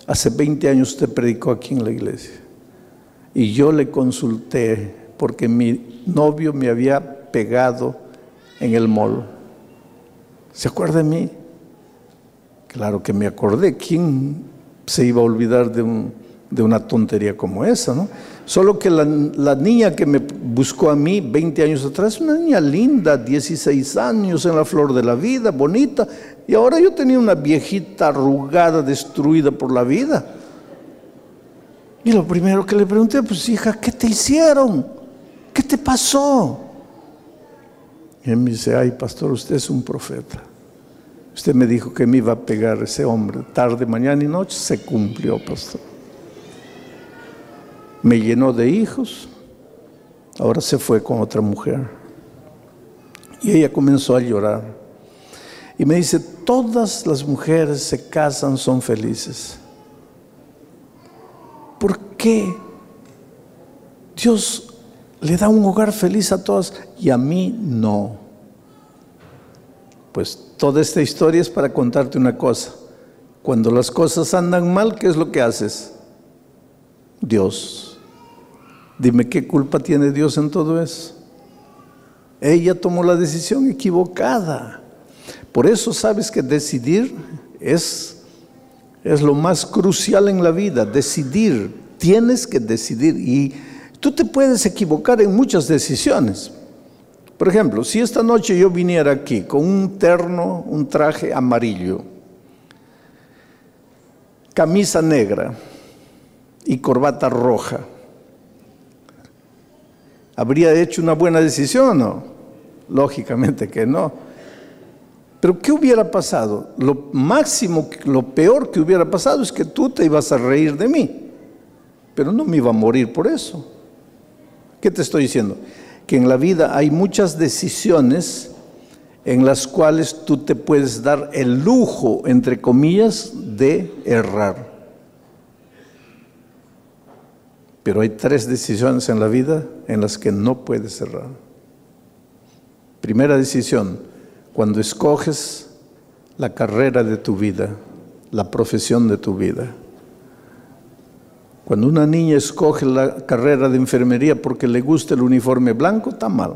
hace 20 años usted predicó aquí en la iglesia. Y yo le consulté porque mi novio me había pegado en el mall. ¿Se acuerda de mí? Claro que me acordé. ¿Quién se iba a olvidar de una tontería como esa, no? Solo que la niña que me buscó a mí 20 años atrás, una niña linda, 16 años, en la flor de la vida, bonita. Y ahora yo tenía una viejita arrugada, destruida por la vida. Y lo primero que le pregunté, pues hija, ¿qué te hicieron? ¿Qué te pasó? Y él me dice, ay pastor, usted es un profeta. Usted me dijo que me iba a pegar ese hombre, tarde, mañana y noche, se cumplió, pastor. Me llenó de hijos, ahora se fue con otra mujer. Y ella comenzó a llorar. Y me dice, todas las mujeres se casan, son felices. ¿Por qué Dios le da un hogar feliz a todas y a mí no? Pues toda esta historia es para contarte una cosa. Cuando las cosas andan mal, ¿qué es lo que haces? Dios. Dime, ¿qué culpa tiene Dios en todo eso? Ella tomó la decisión equivocada. Por eso sabes que decidir es lo más crucial en la vida. Decidir, tienes que decidir. Y tú te puedes equivocar en muchas decisiones. Por ejemplo, si esta noche yo viniera aquí con un terno, un traje amarillo, camisa negra y corbata roja, ¿habría hecho una buena decisión o no? Lógicamente que no. Pero ¿qué hubiera pasado? Lo máximo, lo peor que hubiera pasado es que tú te ibas a reír de mí, pero no me iba a morir por eso. ¿Qué te estoy diciendo? Que en la vida hay muchas decisiones en las cuales tú te puedes dar el lujo, entre comillas, de errar. Pero hay 3 decisiones en la vida en las que no puedes errar. Primera decisión, cuando escoges la carrera de tu vida, la profesión de tu vida. Cuando una niña escoge la carrera de enfermería porque le gusta el uniforme blanco, está mal.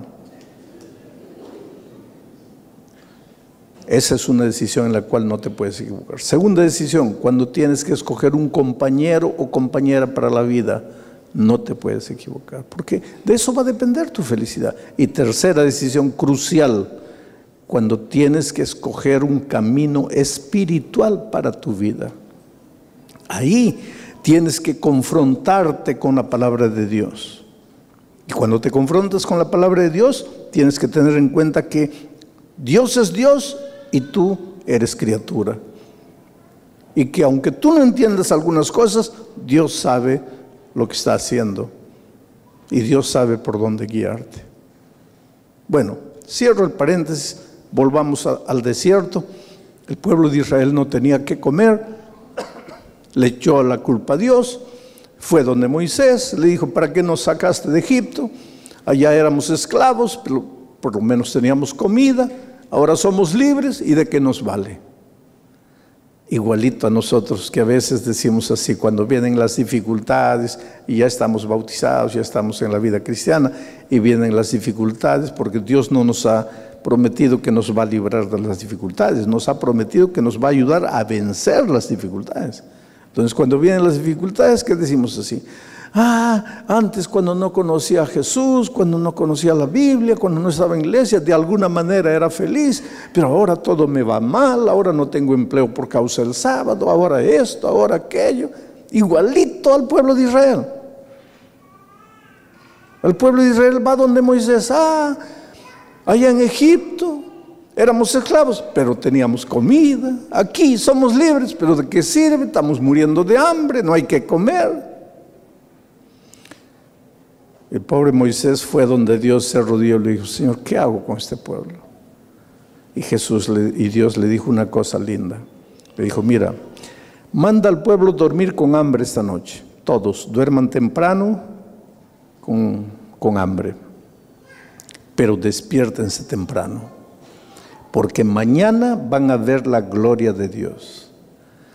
Esa es una decisión en la cual no te puedes equivocar. Segunda decisión, cuando tienes que escoger un compañero o compañera para la vida, no te puedes equivocar, porque de eso va a depender tu felicidad. Y tercera decisión crucial, cuando tienes que escoger un camino espiritual para tu vida. Ahí tienes que confrontarte con la palabra de Dios. Y cuando te confrontas con la palabra de Dios, tienes que tener en cuenta que Dios es Dios y tú eres criatura. Y que aunque tú no entiendas algunas cosas, Dios sabe lo que está haciendo. Y Dios sabe por dónde guiarte. Bueno, cierro el paréntesis, volvamos al desierto. El pueblo de Israel no tenía que comer. Le echó la culpa a Dios, fue donde Moisés, le dijo, ¿para qué nos sacaste de Egipto? Allá éramos esclavos, pero por lo menos teníamos comida, ahora somos libres, ¿y de qué nos vale? Igualito a nosotros que a veces decimos así, cuando vienen las dificultades y ya estamos bautizados, ya estamos en la vida cristiana y vienen las dificultades, porque Dios no nos ha prometido que nos va a librar de las dificultades, nos ha prometido que nos va a ayudar a vencer las dificultades. Entonces, cuando vienen las dificultades, ¿qué decimos así? Antes cuando no conocía a Jesús, cuando no conocía la Biblia, cuando no estaba en iglesia, de alguna manera era feliz, pero ahora todo me va mal, ahora no tengo empleo por causa del sábado, ahora esto, ahora aquello. Igualito al pueblo de Israel. El pueblo de Israel va donde Moisés, allá en Egipto éramos esclavos, pero teníamos comida. Aquí somos libres, pero ¿de qué sirve? Estamos muriendo de hambre, no hay que comer. El pobre Moisés fue donde Dios se arrodilló y le dijo, Señor, ¿qué hago con este pueblo? Y Dios le dijo una cosa linda. Le dijo, mira, manda al pueblo dormir con hambre esta noche. Todos duerman temprano con hambre, pero despiértense temprano, porque mañana van a ver la gloria de Dios.